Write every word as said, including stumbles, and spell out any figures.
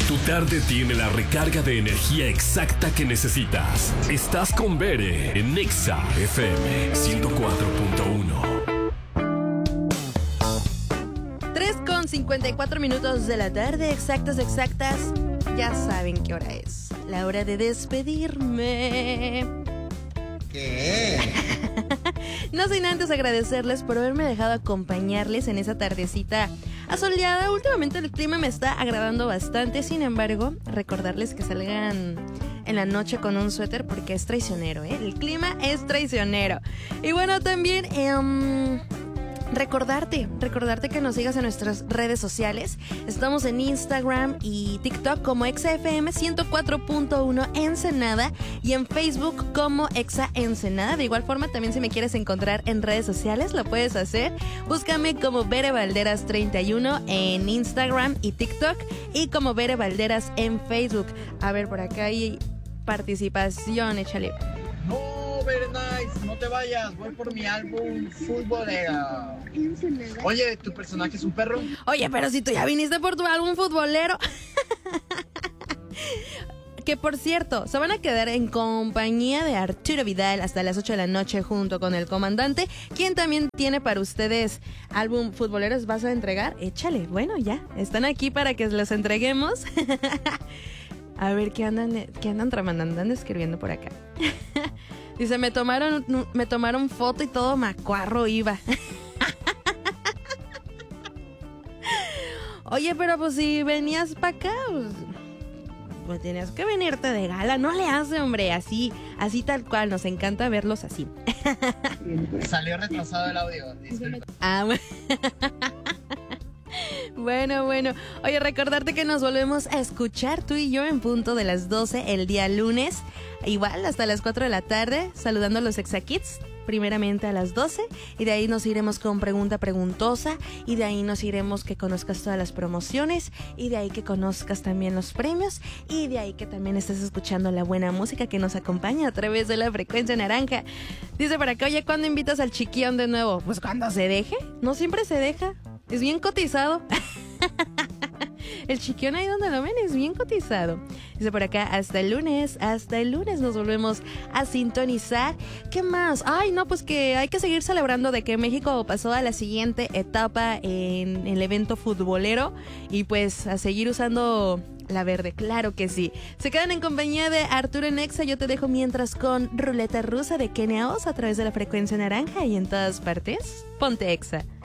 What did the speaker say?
Tu tarde tiene la recarga de energía exacta que necesitas. Estás con Bere en Exa F M ciento cuatro punto uno. tres con cincuenta y cuatro minutos de la tarde, exactas, exactas. Ya saben qué hora es. La hora de despedirme. ¿Qué? No sin antes agradecerles por haberme dejado acompañarles en esa tardecita asoleada. Últimamente el clima me está agradando bastante. Sin embargo, recordarles que salgan en la noche con un suéter porque es traicionero, ¿eh? El clima es traicionero. Y bueno, también eh, recordarte, recordarte que nos sigas en nuestras redes sociales. Estamos en Instagram y TikTok como Exa F M ciento cuatro punto uno Ensenada y en Facebook como Exa Ensenada. De igual forma, también si me quieres encontrar en redes sociales, lo puedes hacer. Búscame como Bere Valderas treinta y uno en Instagram y TikTok y como Bere Valderas en Facebook. A ver, por acá hay participación, échale. No, very nice, no te vayas, voy por mi álbum futbolero. Oye, ¿tu personaje es un perro? Oye, pero si tú ya viniste por tu álbum futbolero. Que por cierto, se van a quedar en compañía de Arturo Vidal hasta las ocho de la noche junto con el comandante, quien también tiene para ustedes álbum futboleros. ¿Vas a entregar? Échale, bueno, ya, están aquí para que los entreguemos. A ver, ¿qué andan, qué andan tramando? Andan escribiendo por acá. Dice, me tomaron, me tomaron foto y todo macuarro iba. Oye, pero pues si venías para acá, pues, pues tenías que venirte de gala. No le hace, hombre, así, así tal cual. Nos encanta verlos así. Salió retrasado el audio, disculpa. Ah, bueno. Bueno, bueno. Oye, recordarte que nos volvemos a escuchar tú y yo en punto de las doce el día lunes. Igual hasta las cuatro de la tarde, saludando a los Exa Kids. Primeramente a las doce y de ahí nos iremos con pregunta preguntosa y de ahí nos iremos que conozcas todas las promociones y de ahí que conozcas también los premios y de ahí que también estés escuchando la buena música que nos acompaña a través de la frecuencia naranja. Dice por acá, oye, ¿cuándo invitas al chiquión de nuevo? Pues cuando se deje, no siempre se deja, es bien cotizado. El chiquión ahí donde lo ven es bien cotizado. Dice por acá, hasta el lunes, hasta el lunes nos volvemos a sintonizar. ¿Qué más? Ay, no, pues que hay que seguir celebrando de que México pasó a la siguiente etapa en el evento futbolero y pues a seguir usando la verde, claro que sí. Se quedan en compañía de Arturo en Exa. Yo te dejo mientras con Ruleta Rusa de Kenia Oz a través de la frecuencia naranja y en todas partes. Ponte Exa.